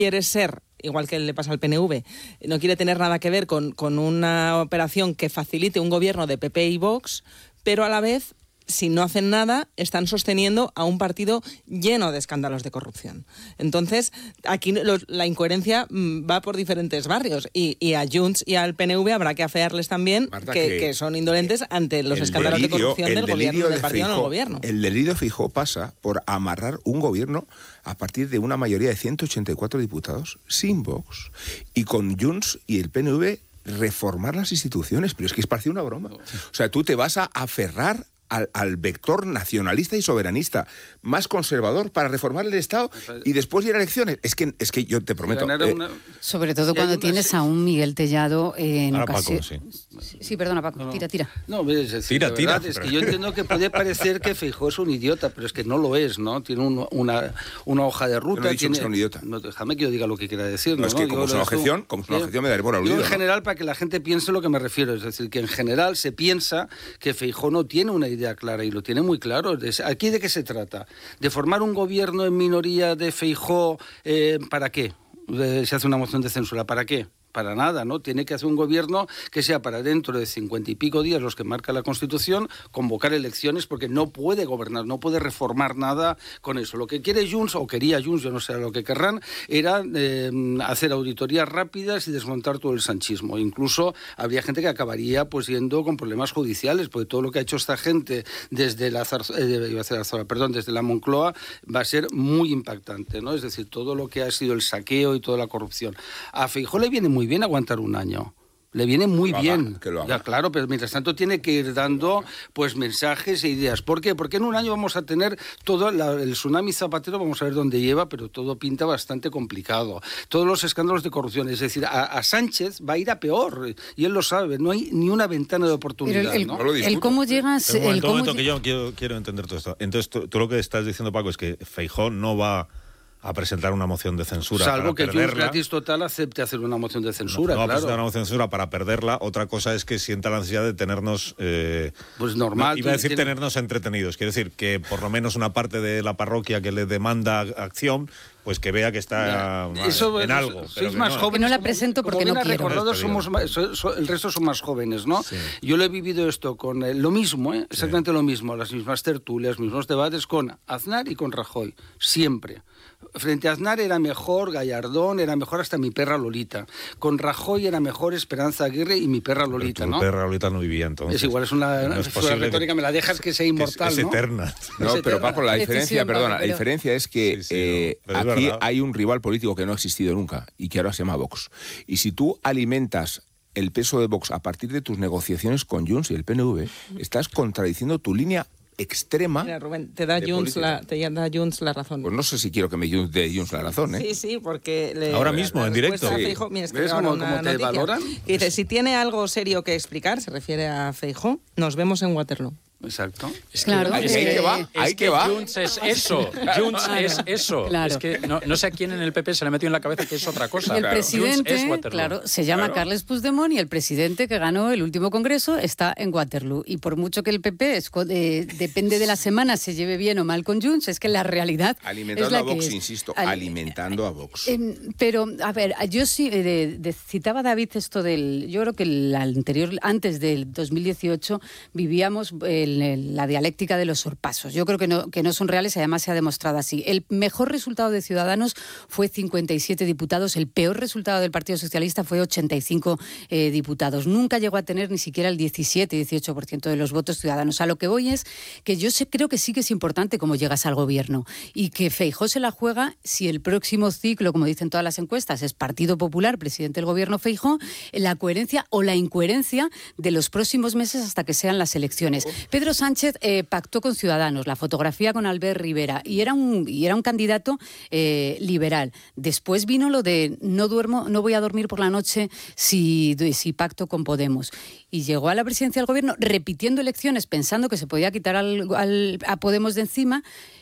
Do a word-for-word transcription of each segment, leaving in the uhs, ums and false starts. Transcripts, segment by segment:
quiere ser, igual que le pasa al P N V, no quiere tener nada que ver con, con una operación que facilite un gobierno de P P y Vox, pero a la vez, si no hacen nada, están sosteniendo a un partido lleno de escándalos de corrupción. Entonces, aquí lo, la incoherencia mmm, va por diferentes barrios y, y a Junts y al P N V habrá que afearles también Marta, que, que, que son indolentes ante los escándalos delirio, de corrupción del gobierno, del de partido en el gobierno. El delirio de Feijóo pasa por amarrar un gobierno a partir de una mayoría de ciento ochenta y cuatro diputados, sin Vox, y con Junts y el P N V reformar las instituciones. Pero es que es parece una broma. O sea, tú te vas a aferrar Al, al vector nacionalista y soberanista más conservador para reformar el Estado y después ir a elecciones. Es que, es que yo te prometo... Eh, una... Sobre todo cuando tienes a un Miguel Tellado en Ahora ocasión... Paco, sí. Sí, sí, perdona, Paco, No, tira, tira. No, es decir, tira, la tira. verdad es que yo entiendo que puede parecer que Feijóo es un idiota, pero es que no lo es, ¿no? Tiene un, una, una hoja de ruta. Yo no he dicho tiene... que sea un idiota. No, déjame que yo diga lo que quiera decir. No, No, es que ¿no? como es una objeción, como es una objeción me daré por aludido. Yo en ¿no? general, para que la gente piense lo que me refiero, es decir, que en general se piensa que Feijóo no tiene una idea clara y lo tiene muy claro. ¿Aquí de qué se trata? ¿De formar un gobierno en minoría de Feijóo? Eh, ¿Para qué? Se hace una moción de censura. ¿Para qué? Para nada, ¿no? Tiene que hacer un gobierno que sea para dentro de cincuenta y pico días, los que marca la Constitución, convocar elecciones, porque no puede gobernar, no puede reformar nada con eso. Lo que quiere Junts, o quería Junts, yo no sé lo que querrán, era eh, hacer auditorías rápidas y desmontar todo el sanchismo. Incluso habría gente que acabaría pues yendo con problemas judiciales, porque todo lo que ha hecho esta gente desde la Zarz- eh, iba a decir Zarzuela, perdón, desde la Moncloa va a ser muy impactante, ¿no? Es decir, todo lo que ha sido el saqueo y toda la corrupción. A Feijóo le viene muy bien aguantar un año. Le viene muy que bien. Haga, que lo haga. Ya, claro, pero mientras tanto tiene que ir dando pues mensajes e ideas. ¿Por qué? Porque en un año vamos a tener todo la, el tsunami Zapatero, vamos a ver dónde lleva, pero todo pinta bastante complicado. Todos los escándalos de corrupción, es decir, a, a Sánchez va a ir a peor y él lo sabe. No hay ni una ventana de oportunidad. Pero el, ¿no? No lo el cómo llegas... Pero un momento, el cómo un momento, lle- que yo quiero, quiero entender todo esto. Entonces, tú, tú lo que estás diciendo, Paco, es que Feijóo no va a presentar una moción de censura Salvo para que Junts perderla. gratis total acepte hacer una moción de censura, no, no va a claro. presentar una moción de censura para perderla. Otra cosa es que sienta la ansiedad de tenernos... Eh, Pues normal. no, iba a decir tiene... tenernos entretenidos. Quiero decir que por lo menos una parte de la parroquia que le demanda acción, pues que vea que está Ya, eso, en eso, algo. sois pero que más no. jóvenes. Que no la como- presento porque como no bien has quiero. recordado, Esto somos más- so- so- el resto son más jóvenes, ¿no? Sí. Yo lo he vivido esto con eh, lo mismo, ¿eh? exactamente lo mismo, las mismas tertulias, los mismos debates con Aznar y con Rajoy, siempre. Frente a Aznar era mejor Gallardón, era mejor hasta mi perra Lolita. Con Rajoy era mejor Esperanza Aguirre y mi perra Lolita, Tu ¿no? perra Lolita no vivía entonces. Es igual, es una, No es es una posible retórica, que- me la dejas que sea que inmortal, es, es ¿no? eterna. No, Es pero eterna. Paco, la diferencia, Decisión, perdona, Paco, la pero- diferencia es que Sí, sí, eh, no, pero es aquí verdad. hay un rival político que no ha existido nunca y que ahora se llama Vox. Y si tú alimentas el peso de Vox a partir de tus negociaciones con Junts y el P N V, estás contradiciendo tu línea extrema. Mira, Rubén, te da de Junts política. la, te da Junts la razón. Pues no sé si quiero que me dé Junts la razón, ¿eh? Sí, sí, porque... Le, Ahora mismo, en directo. respuesta a Sí. Feijóo- mira, es que ¿Ves ahora cómo- una cómo te noticia valoran? que dice, si tiene algo serio que explicar, se refiere a Feijóo, nos vemos en Waterloo. Exacto. Es Claro, Ahí eh, que va, Es ahí que que va. Junts es eso. Junts Claro. es eso. Claro. Es que no, no sé a quién en el P P se le metió en la cabeza que es otra cosa. Y el Claro. presidente, Junts es Waterloo. claro, se llama Claro. Carles Puigdemont y el presidente que ganó el último congreso está en Waterloo. Y por mucho que el P P es, eh, depende de la semana se lleve bien o mal con Junts, es que la realidad Alimentando es la a que Vox, es. insisto, Al- alimentando a Vox. Em, pero, a ver, yo sí, eh, de- de- citaba David esto del... Yo creo que el anterior, antes del dos mil dieciocho, vivíamos el- el- la dialéctica de los sorpasos. Yo creo que no, que no son reales y además se ha demostrado así. El mejor resultado de Ciudadanos fue cincuenta y siete diputados, el peor resultado del Partido Socialista fue ochenta y cinco eh, diputados. Nunca llegó a tener ni siquiera el diecisiete, dieciocho por ciento de los votos ciudadanos. A lo que voy es que yo sé, creo que sí que es importante cómo llegas al gobierno y que Feijóo se la juega si el próximo ciclo, como dicen todas las encuestas, es Partido Popular, presidente del gobierno Feijóo, la coherencia o la incoherencia de los próximos meses hasta que sean las elecciones. Pedro Sánchez eh, pactó con Ciudadanos, la fotografía con Albert Rivera, y era un, y era un candidato eh, liberal. Después vino lo de no duermo, no voy a dormir por la noche si, si pacto con Podemos. Y llegó a la presidencia del gobierno repitiendo elecciones, pensando que se podía quitar al, al, a Podemos de encima.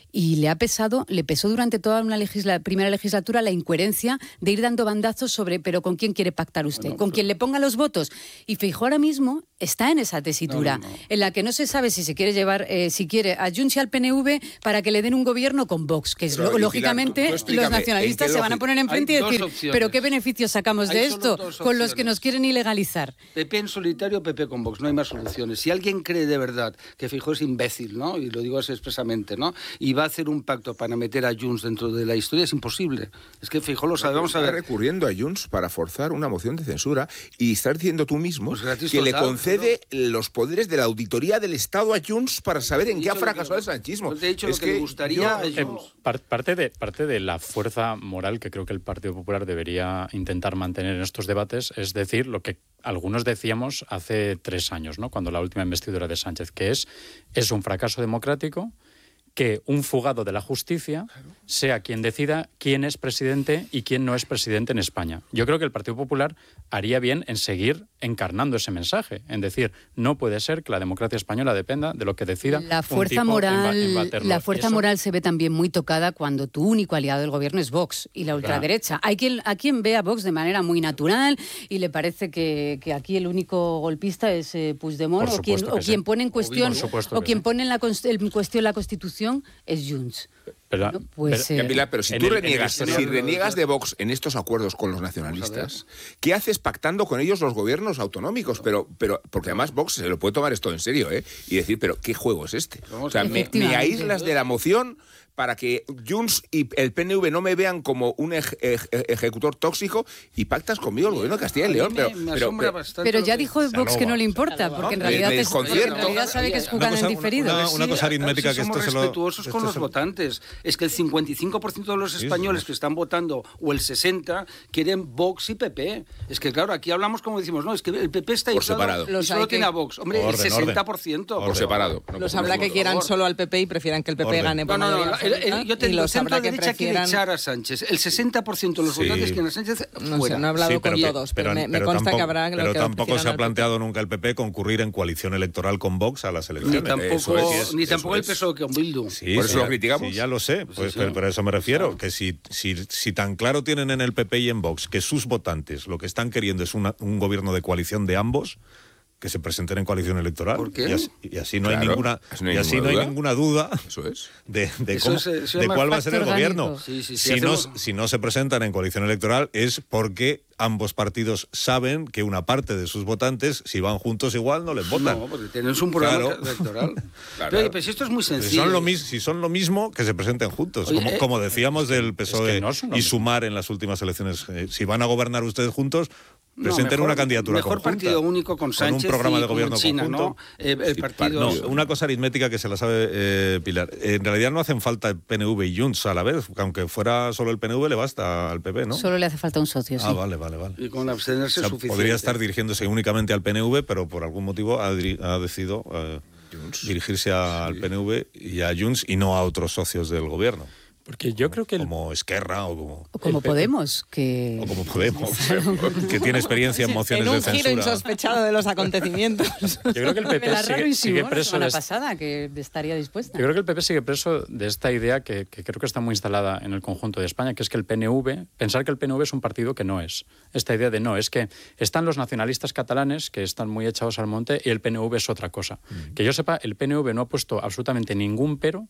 y le ha pesado, le pesó durante toda una legisla, primera legislatura la incoherencia de ir dando bandazos sobre, pero ¿con quién quiere pactar usted? Bueno, ¿Con pero... quién le ponga los votos? Y Feijóo ahora mismo está en esa tesitura, no, no, no. en la que no se sabe si se quiere llevar, eh, si quiere a Junts y al P N V para que le den un gobierno con Vox, que es Pero, lo, y lógicamente Pilar, tú- tú los explícame, nacionalistas ¿en qué se van a lógica? poner enfrente y Hay dos decir, opciones. pero ¿qué beneficios sacamos Hay de solo esto dos con los que opciones. nos quieren ilegalizar? P P en solitario, P P con Vox, no hay más soluciones. Si alguien cree de verdad que Feijóo es imbécil, ¿no? Y lo digo así expresamente, ¿no? Y va a hacer un pacto para meter a Junts dentro de la historia, es imposible. Es que Feijóo lo sabe, vamos a Está ver. recurriendo a Junts para forzar una moción de censura y estás diciendo tú mismo Pues gratis que le total, concede los poderes de la auditoría del Estado a Junts para saber en He qué ha dicho lo fracasado que- el sanchismo. pues he dicho lo Es que le gustaría yo- a Eh, Junts. par- parte, de, parte de la fuerza moral que creo que el Partido Popular debería intentar mantener en estos debates es decir lo que algunos decíamos hace tres años, ¿no? Cuando la última investidura de Sánchez, que es, es un fracaso democrático que un fugado de la justicia sea quien decida quién es presidente y quién no es presidente en España. Yo creo que el Partido Popular haría bien en seguir encarnando ese mensaje, en decir, no puede ser que la democracia española dependa de lo que decida La un fuerza tipo en moral, Ba- en Waterloo. la fuerza Eso- moral se ve también muy tocada cuando tu único aliado del gobierno es Vox y la ultraderecha. Hay quien, a quien ve a Vox de manera muy natural y le parece que, que aquí el único golpista es eh, Puigdemont, Por o quien, supuesto o que quien sí. pone en cuestión, Por supuesto o que quien sí. pone en, la, const- en cuestión la Constitución es Junts. Pero- No, pues, pero- eh, Ya, Pilar, pero si en tú el- en el reniegas, historial- si reniegas de Vox en estos acuerdos con los nacionalistas, ¿qué haces pactando con ellos los gobiernos autonómicos? Pero, pero porque además Vox se lo puede tomar esto en serio, ¿eh? Y decir, pero ¿qué juego es este? O sea, me, me Efectivamente. aíslas de la moción para que Junts y el P N V no me vean como un ej- ej- ejecutor tóxico y pactas conmigo el gobierno de Castilla y A mí León. me- Pero, me pero, asombra pero- bastante Pero lo ya que- dijo Vox que no le importa, porque en Me- realidad, me es, porque en desconcierto. realidad sabe que es Una jugar cosa- en diferido. una- una cosa aritmética si que somos esto se lo- respetuosos esto con los se lo- votantes. Es que el cincuenta y cinco por ciento de los Sí, españoles sí. que están votando, o el sesenta por ciento, quieren Vox y P P. Es que claro, aquí hablamos como decimos, no, es que el P P está Por aislado separado. y Los solo hay tiene que- a Vox. Hombre, Orden, el sesenta por ciento. por orden. separado. no Los por habrá que favor. quieran solo al P P y prefieran que el P P Orden. gane por No, no, no, mayoría el- el- absoluta, yo te y digo, los habrá centro que derecha quiere prefieran... echar a Sánchez. El sesenta por ciento de los Sí. votantes quieren a Sánchez No fuera. sé, no he hablado Sí, pero con que- todos, pero, me, me pero consta tampoco, que habrá... lo pero que tampoco prefieran se ha al P P. planteado nunca el P P concurrir en coalición electoral con Vox a las Ni elecciones. tampoco, Eso es, ni eso tampoco el es. P S O E con Bildu. Sí, Por sí, eso lo ya- criticamos. sí, ya lo sé, pues, sí. pero, pero a eso me refiero, que si, si, si tan claro tienen en el P P y en Vox que sus votantes lo que están queriendo es una- un gobierno de coalición de ambos, que se presenten en coalición electoral. ¿Por qué? Y así, y así no Claro, hay ninguna, así no hay y así ninguna no hay duda. ninguna duda Eso es. de, de, Eso cómo- es, eso es de más cuál va a ser el factor gobierno. orgánico. Sí, sí, sí, si, no, hacemos- si no se presentan en coalición electoral es porque ambos partidos saben que una parte de sus votantes, si van juntos igual, no les votan. No, porque tienes un programa Claro. electoral. Claro. Pero, oye, pero si esto es muy Si sencillo. son, lo mis- si son lo mismo, que se presenten juntos. Oye, como, eh, como decíamos del P S O E es que no son lo y mismo. Sumar en las últimas elecciones. Eh, si van a gobernar ustedes juntos, No, presenten mejor- una candidatura Mejor conjunta. partido único con Sánchez un programa y de como gobierno en China, conjunto. ¿no? Eh, el Sí, partido... No, una cosa aritmética que se la sabe eh, Pilar. En realidad no hacen falta P N V y Junts a la vez. Aunque fuera solo el P N V, le basta al P P, ¿no? Solo le hace falta un socio, sí. Ah, vale, vale, vale. Y con abstenerse O sea, es suficiente. podría estar dirigiéndose únicamente al P N V, pero por algún motivo ha, diri- ha decidido eh, dirigirse al P N V y a Junts y no a otros socios del gobierno. Porque yo creo que el, Como Esquerra o como, O como Podemos, que... o como Podemos, que tiene experiencia en mociones En de un giro censura. insospechado de los acontecimientos. yo creo que el P Me P da raro sigue, y sigue la preso semana de, pasada, que estaría dispuesta. Yo creo que el P P sigue preso de esta idea que, que creo que está muy instalada en el conjunto de España, que es que el P N V, pensar que el P N V es un partido que no es. Esta idea de no, es que están los nacionalistas catalanes que están muy echados al monte y el P N V es otra cosa. Mm. Que yo sepa, el P N V no ha puesto absolutamente ningún pero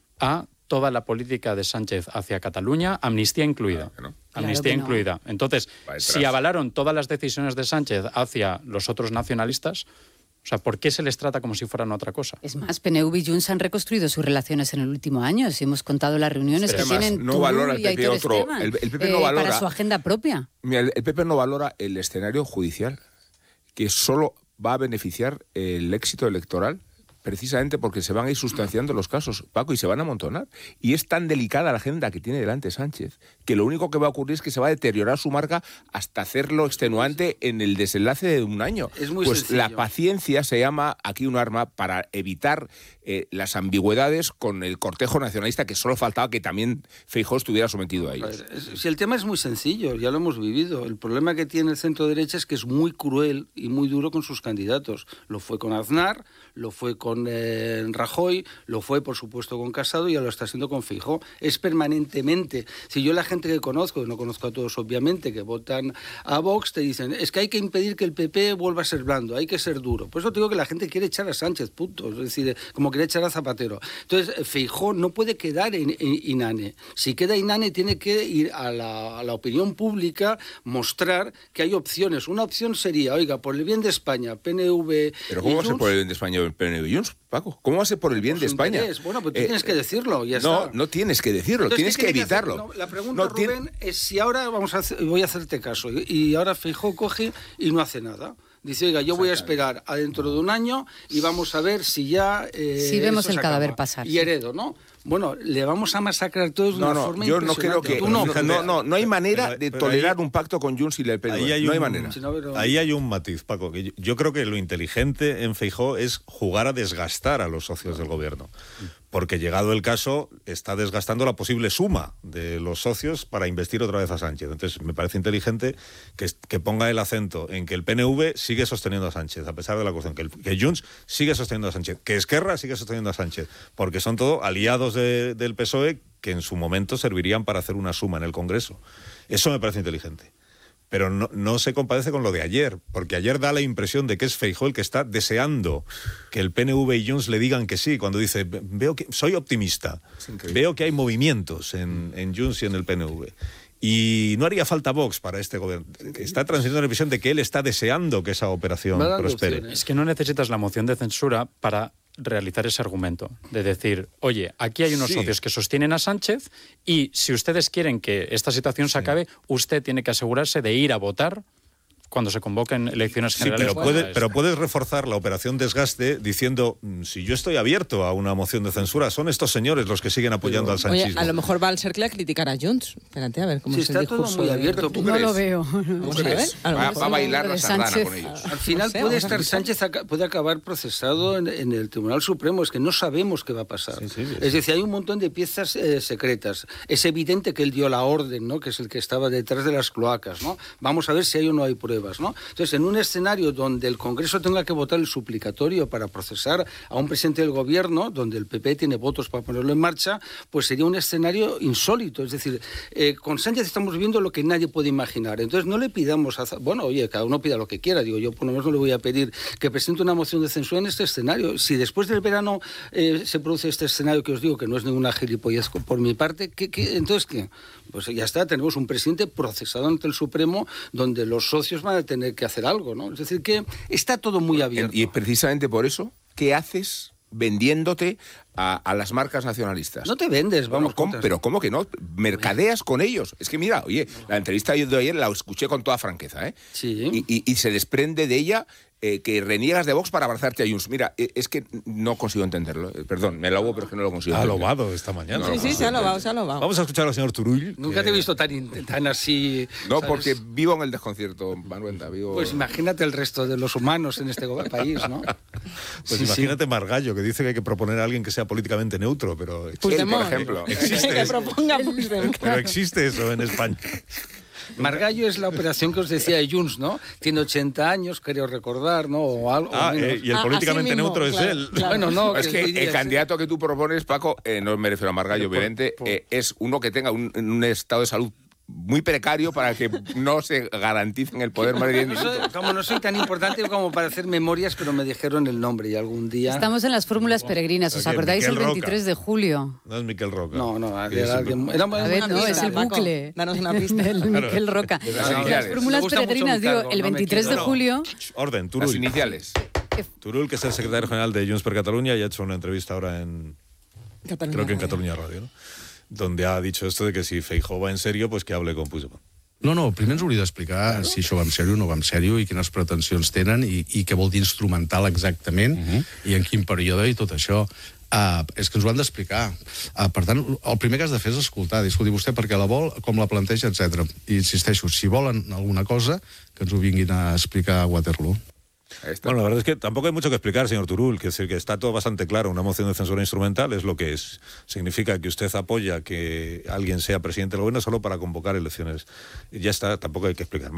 a toda la política de Sánchez hacia Cataluña, amnistía incluida. Claro que no. Amnistía Claro que no. incluida. Entonces, Va detrás. si avalaron todas las decisiones de Sánchez hacia los otros nacionalistas, o sea, ¿por qué se les trata como si fueran otra cosa? Es más, P N V y Junts han reconstruido sus relaciones en el último año. Si hemos contado las reuniones Pero que además, tienen no tú valora el y P P Aitor otro- Esteban, el- el P P no eh, valora- para su agenda propia. Mira, el, el P P no valora el escenario judicial, que solo va a beneficiar el éxito electoral, precisamente porque se van a ir sustanciando los casos, Paco, y se van a amontonar. Y es tan delicada la agenda que tiene delante Sánchez, que lo único que va a ocurrir es que se va a deteriorar su marca hasta hacerlo extenuante en el desenlace de un año. Es muy pues sencillo. la paciencia se llama aquí un arma para evitar eh, las ambigüedades con el cortejo nacionalista, que solo faltaba que también Feijóo estuviera sometido a A ellos. ver, es- Si el tema es muy sencillo, ya lo hemos vivido. El problema que tiene el centro derecha es que es muy cruel y muy duro con sus candidatos. Lo fue con Aznar, lo fue con con eh, Rajoy, lo fue, por supuesto, con Casado y ahora lo está haciendo con Feijóo. Es permanentemente. Si yo la gente que conozco, y no conozco a todos obviamente, que votan a Vox, te dicen, es que hay que impedir que el P P vuelva a ser blando, hay que ser duro. Por eso te digo que la gente quiere echar a Sánchez, punto. Es decir, como quiere echar a Zapatero. Entonces, Feijóo no puede quedar en, en, inane. Si queda inane, tiene que ir a la, a la opinión pública, mostrar que hay opciones. Una opción sería, oiga, por el bien de España, P N V... ¿Pero cómo va a ser por el bien de España el P N V y Junts, Paco? ¿Cómo va a ser por el bien de España? Interés. Bueno, pues tú eh, tienes que decirlo, ya no, está. No tienes que decirlo, Entonces, tienes que evitarlo. Que hacer? No, la pregunta, no, Rubén, tiene... es si ahora vamos a hacer, voy a hacerte caso, y, y ahora Feijóo coge y no hace nada. Dice, oiga, yo voy a esperar a dentro de un año y vamos a ver si ya... Eh, si vemos el cadáver acaba. pasar. Y heredo, ¿no? Bueno, le vamos a masacrar todos de no, una no, forma yo impresionante. no creo que... no, no, no, no, no hay manera pero, de pero tolerar ahí, un pacto con Junts y el P N V. Hay no un, hay manera. Si no, pero... Ahí hay un matiz, Paco. Que yo, yo creo que lo inteligente en Feijóo es jugar a desgastar a los socios del gobierno. Porque llegado el caso, está desgastando la posible suma de los socios para investir otra vez a Sánchez. Entonces, me parece inteligente que, que ponga el acento en que el P N V sigue sosteniendo a Sánchez, a pesar de la cuestión, que, el, que Junts sigue sosteniendo a Sánchez, que Esquerra sigue sosteniendo a Sánchez, porque son todos aliados de, del P S O E que en su momento servirían para hacer una suma en el Congreso. Eso me parece inteligente. Pero no, no se compadece con lo de ayer, porque ayer da la impresión de que es Feijóo el que está deseando que el P N V y Junts le digan que sí, cuando dice, veo que soy optimista, veo que hay movimientos en, en Junts y en el P N V. Y no haría falta Vox para este gobierno. Está transmitiendo la impresión de que él está deseando que esa operación prospere. Es que no necesitas la moción de censura para realizar ese argumento, de decir, oye, aquí hay unos sí. socios que sostienen a Sánchez y si ustedes quieren que esta situación sí. se acabe, usted tiene que asegurarse de ir a votar cuando se convoquen elecciones generales. Sí, pero, puede, pero puedes reforzar la operación desgaste diciendo, si yo estoy abierto a una moción de censura, son estos señores los que siguen apoyando pero, al sanchismo. Oye, a lo mejor va al cercle a criticar a Junts. Espérate, a ver cómo sí, es está el discurso. Todo muy abierto. No crees? Lo veo. Vamos a ver. A va, va a bailar la sardana Sánchez. con ellos. Al final no sé, puede estar Sánchez puede acabar procesado en, en el Tribunal Supremo. Es que no sabemos qué va a pasar. Sí, sí, sí. Es decir, hay un montón de piezas eh, secretas. Es evidente que él dio la orden, ¿no? Que es el que estaba detrás de las cloacas, ¿no? Vamos a ver si hay o no hay pruebas, ¿no? Entonces, en un escenario donde el Congreso tenga que votar el suplicatorio para procesar a un presidente del gobierno, donde el P P tiene votos para ponerlo en marcha, pues sería un escenario insólito. Es decir, eh, con Sánchez estamos viendo lo que nadie puede imaginar. Entonces no le pidamos, a, bueno, oye, cada uno pida lo que quiera. Digo, yo por lo menos no le voy a pedir que presente una moción de censura en este escenario. Si después del verano eh, se produce este escenario que os digo, que no es ninguna gilipollez por mi parte, ¿qué, qué, entonces qué? Pues ya está, tenemos un presidente procesado ante el Supremo donde los socios van a tener que hacer algo, ¿no? Es decir, que está todo muy abierto. Y precisamente por eso, ¿qué haces vendiéndote a, a las marcas nacionalistas? No te vendes, vamos. Bueno, ¿cómo, pero ¿cómo que no? Mercadeas con ellos. Es que mira, oye, la entrevista de ayer la escuché con toda franqueza, ¿eh? Sí. Y, y, y se desprende de ella eh, que reniegas de Vox para abrazarte a Junts. Mira, eh, es que no consigo entenderlo. Eh, perdón, me lo hago, pero es que no lo consigo. Ha lobado esta mañana. No, sí, sí, se ha lobado, se ha lobado. Vamos a escuchar al señor Turull. Nunca que... te he visto tan, tan así... No, ¿sabes? Porque vivo en el desconcierto, Manuenta. Vivo... Pues imagínate el resto de los humanos en este país, ¿no? Pues sí, imagínate sí. Margallo, que dice que hay que proponer a alguien que sea políticamente neutro, pero... Él, por ejemplo. Existe que proponga Puigdemont. Pero existe eso en España. Margallo es la operación que os decía de Junts, ¿no? Tiene ochenta años, creo recordar, ¿no? O algo ah, eh, y el políticamente ah, mismo, neutro claro, es él. Claro. Bueno, no, es que el dirías, candidato que tú propones, Paco, eh, no me refiero a Margallo, obviamente, eh, es uno que tenga un, un estado de salud muy precario para que no se garanticen el poder más bien. No soy, como no soy tan importante como para hacer memorias, pero me dijeron el nombre y algún día... Estamos en las fórmulas peregrinas, ¿os acordáis? El veintitrés de julio. No es Miquel Roca. No, no, era, era alguien... Era, a ver, no, es el bucle. Danos una pista. El claro. Miquel Roca. Las, las fórmulas peregrinas, digo, cargo, el veintitrés no de julio... Orden, Turull. Las iniciales. Turull, que es el secretario general de Junts per Catalunya, y ha hecho una entrevista ahora en... Cataluña creo que en Catalunya Radio, ¿no? Donde ha dicho esto de que si Feijóo va en serio, pues que hable con Puigdemont. No, no, primer ens hauria d'explicar claro. si això va en sèrio o no va en sèrio i quines pretensions tenen i, i què vol dir instrumental exactament uh -huh. i en quin període i tot això. Uh, és que ens ho han d'explicar. Uh, per tant, el primer que has de fer és escoltar, dir, escolti, vostè per què la vol, com la planteja, etcètera. I insisteixo, si volen alguna cosa, que ens ho vinguin a explicar a Waterloo. Bueno, la verdad es que tampoco hay mucho que explicar, señor Turull, que es decir, que está todo bastante claro. Una moción de censura instrumental es lo que es. Significa que usted apoya que alguien sea presidente del gobierno solo para convocar elecciones. Y ya está, tampoco hay que explicar más.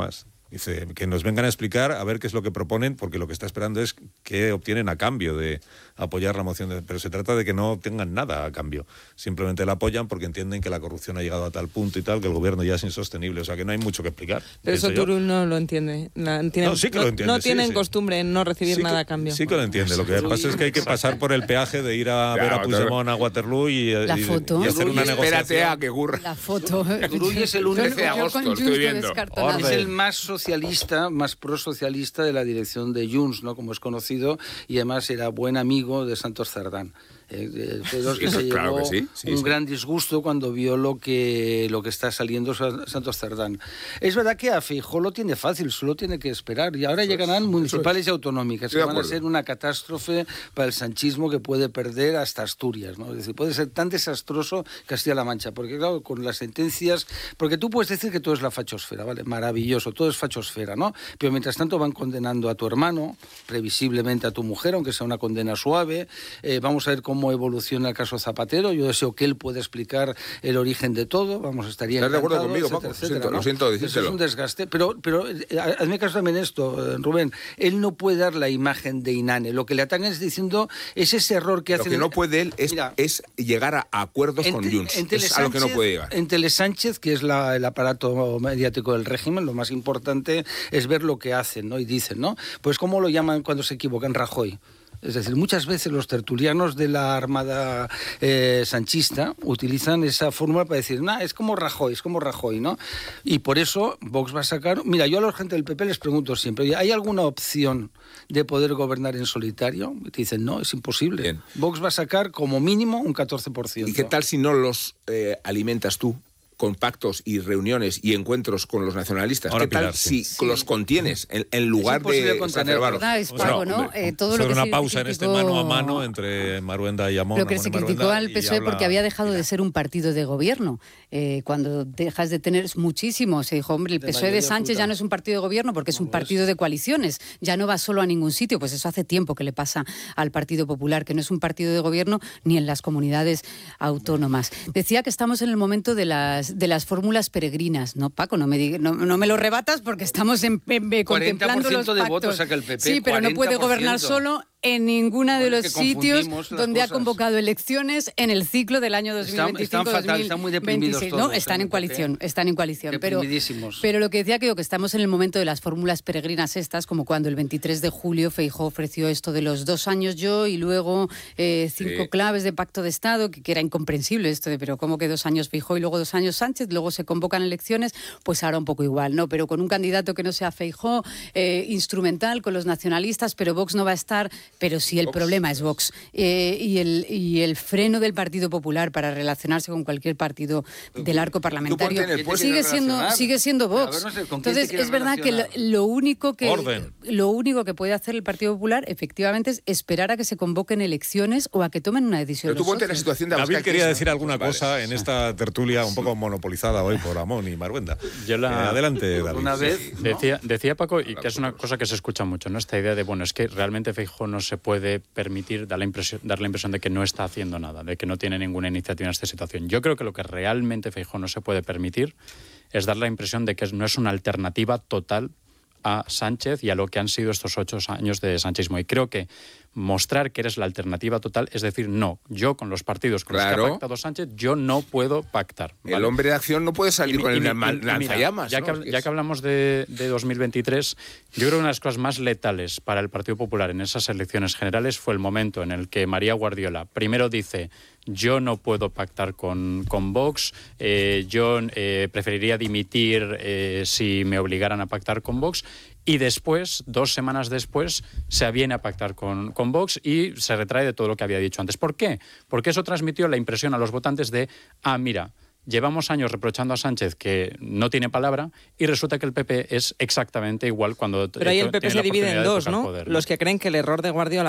Dice, que nos vengan a explicar a ver qué es lo que proponen, porque lo que está esperando es qué obtienen a cambio de apoyar la moción. De, pero se trata de que no obtengan nada a cambio. Simplemente la apoyan porque entienden que la corrupción ha llegado a tal punto y tal, que el gobierno ya es insostenible. O sea, que no hay mucho que explicar. Pero eso Turull no lo entiende. La, tienen, no, sí que lo entiende. No, no tienen sí, sí. costumbre en no recibir sí nada que, a cambio. Sí que lo entiende. Lo que pasa es que hay que pasar por el peaje de ir a ver a Puigdemont a Waterloo y, la y, foto. y hacer una Espérate negociación. a que ocurra. La foto. Turull es el único... trece de agosto, estoy viendo. Es el más socialista, más prosocialista de la dirección de Junts, ¿no? Como es conocido, y además era buen amigo de Santos Cerdán. Eh, eh, Pedro que se claro llevó que sí, sí, un sí. gran disgusto cuando vio lo que lo que está saliendo Santos Cerdán. Es verdad que a Feijóo lo tiene fácil, solo tiene que esperar. Y ahora eso llegarán es, municipales es. y autonómicas, que van a ser una catástrofe para el sanchismo que puede perder hasta Asturias, ¿no? Es decir, puede ser tan desastroso Castilla-La Mancha, porque claro, con las sentencias... Porque tú puedes decir que todo es la fachosfera, ¿vale? Maravilloso, todo es fachosfera, ¿no? Pero mientras tanto van condenando a tu hermano, previsiblemente a tu mujer, aunque sea una condena suave. Eh, vamos a ver cómo cómo evoluciona el caso Zapatero. Yo deseo que él pueda explicar el origen de todo. Vamos, estaría ¿Estás de acuerdo conmigo, Paco? etcétera, Lo siento, ¿no? lo siento decírselo. Es un desgaste. Pero, pero eh, hazme caso también esto, eh, Rubén. Él no puede dar la imagen de Inane. Lo que le atacan es diciendo, es ese error que hace... Lo que no puede él es, Mira, es llegar a acuerdos en, con Junts. En es a lo que no puede llegar. En Telesánchez, que es la, el aparato mediático del régimen, lo más importante es ver lo que hacen, ¿no? Y dicen, ¿no? Pues ¿cómo lo llaman cuando se equivocan? Rajoy. Es decir, muchas veces los tertulianos de la Armada eh, sanchista utilizan esa fórmula para decir, nah, es como Rajoy, es como Rajoy, ¿no? Y por eso Vox va a sacar... Mira, yo a la gente del P P les pregunto siempre, ¿hay alguna opción de poder gobernar en solitario? Y te dicen, no, es imposible. Bien. Vox va a sacar como mínimo un catorce por ciento. ¿Y qué tal si no los eh, alimentas tú? Con pactos y reuniones y encuentros con los nacionalistas. Ahora, ¿qué tal Pilar, si sí. los contienes en, en lugar de exacerbarlos? Es pago, ¿no? ¿no? Eh, todo lo que una se pausa criticó... en este mano a mano entre Maruenda y Amón. Lo que Amón se criticó Maruenda, al P S O E porque habla... había dejado de ser un partido de gobierno. Eh, cuando dejas de tener muchísimo, se dijo, hombre, el P S O E de, de Sánchez fruta. Ya no es un partido de gobierno porque es un partido de coaliciones, ya no va solo a ningún sitio. Pues eso hace tiempo que le pasa al Partido Popular, que no es un partido de gobierno ni en las comunidades autónomas. Decía que estamos en el momento de las, de las fórmulas peregrinas, ¿no, Paco? No me, diga, no, no me lo rebatas porque estamos en, en, en contemplando los pactos. de votos saca el P P. Sí, pero no puede gobernar solo en ninguna de los sitios donde ha convocado elecciones en el ciclo del año dos mil veinticinco dos mil veintiséis. No, están en coalición, están en coalición. Pero, pero lo que decía creo que estamos en el momento de las fórmulas peregrinas estas, como cuando el veintitrés de julio Feijóo ofreció esto de los dos años yo y luego eh, cinco sí. claves de pacto de Estado, que, que era incomprensible esto de, pero ¿cómo que dos años Feijóo y luego dos años Sánchez? Luego se convocan elecciones, pues ahora un poco igual, ¿no? Pero con un candidato que no sea Feijóo, eh, instrumental con los nacionalistas, pero Vox no va a estar... Pero sí el Vox. Problema es Vox. Eh, y, el, y el freno del Partido Popular para relacionarse con cualquier partido del arco parlamentario sigue siendo, sigue siendo Vox. Ver, no sé, Entonces, es verdad que lo, lo, único que, lo único que puede hacer el Partido Popular, efectivamente, es esperar a que se convoquen elecciones o a que tomen una decisión. Pero tú ponte la situación de David quería decir alguna cosa en esta tertulia un poco monopolizada hoy por Amón y Maruenda. Yo la, eh, adelante, David. Una vez, ¿no? decía, decía Paco, y que es una cosa que se escucha mucho, ¿no? Esta idea de, bueno, es que realmente Feijóo no se puede permitir dar la impresión, dar la impresión de que no está haciendo nada, de que no tiene ninguna iniciativa en esta situación. Yo creo que lo que realmente Feijóo no se puede permitir es dar la impresión de que no es una alternativa total a Sánchez y a lo que han sido estos ocho años de sanchismo. Y creo que mostrar que eres la alternativa total es decir, no, yo con los partidos con claro. los que ha pactado Sánchez, yo no puedo pactar. ¿Vale? El hombre de acción no puede salir y, con y, el y, lanzallamas. Ya, ¿no? que, es que ya es... que hablamos de, de dos mil veintitrés, yo creo que una de las cosas más letales para el Partido Popular en esas elecciones generales fue el momento en el que María Guardiola primero dice, yo no puedo pactar con, con Vox, eh, yo eh, preferiría dimitir eh, si me obligaran a pactar con Vox, y después, dos semanas después, se aviene a pactar con, con Vox y se retrae de todo lo que había dicho antes. ¿Por qué? Porque eso transmitió la impresión a los votantes de, ah, mira, llevamos años reprochando a Sánchez que no tiene palabra y resulta que el P P es exactamente igual cuando... Pero ahí el P P se divide en dos, ¿no? Poder, ¿no? Los que creen que el error de Guardiola fue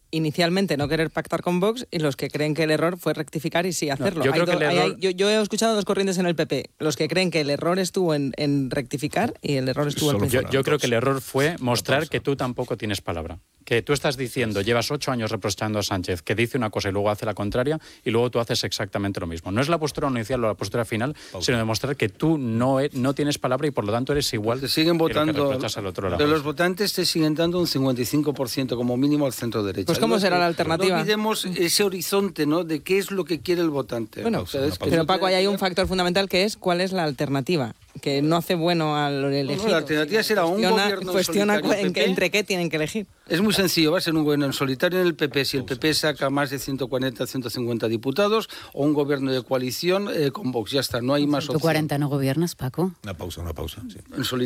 inicialmente no querer pactar con Vox y los que creen que el error fue rectificar y sí hacerlo. No, yo, creo hay que do, el error... hay, yo, yo he escuchado dos corrientes en el P P, los que creen que el error estuvo en, en rectificar y el error estuvo en Yo, yo creo que el error fue mostrar que tú tampoco tienes palabra. Que tú estás diciendo, llevas ocho años reprochando a Sánchez, que dice una cosa y luego hace la contraria, y luego tú haces exactamente lo mismo. No es la postura inicial o la postura final, Pausa. sino demostrar que tú no, no tienes palabra y por lo tanto eres igual te siguen votando, que lo que reprochas al otro lado. De los votantes te siguen dando un cincuenta y cinco por ciento como mínimo al centro derecha. Pues ¿cómo será la alternativa? No olvidemos ese horizonte, ¿no?, de qué es lo que quiere el votante. Bueno, o sea, es pero Paco, ahí hay un factor fundamental que es cuál es la alternativa, que no hace bueno al elegido. No, la alternativa será un gobierno cuestiona en solitario, en que, entre qué tienen que elegir. Es muy sencillo, va a ser un gobierno en solitario en el P P, si el P P saca más de ciento cuarenta, ciento cincuenta diputados, o un gobierno de coalición eh, con Vox, ya está, no hay más opción. ¿ciento cuarenta no gobiernas, Paco? Una pausa, una pausa. Sí. En solitario.